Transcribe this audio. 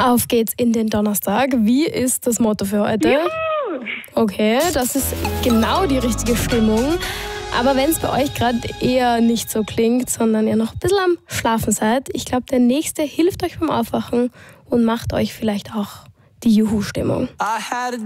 Auf geht's in den Donnerstag. Wie ist das Motto für heute? Juhu! Okay, das ist genau die richtige Stimmung. Aber wenn es bei euch gerade eher nicht so klingt, sondern ihr noch ein bisschen am Schlafen seid, ich glaube, der Nächste hilft euch beim Aufwachen und macht euch vielleicht auch die Juhu-Stimmung.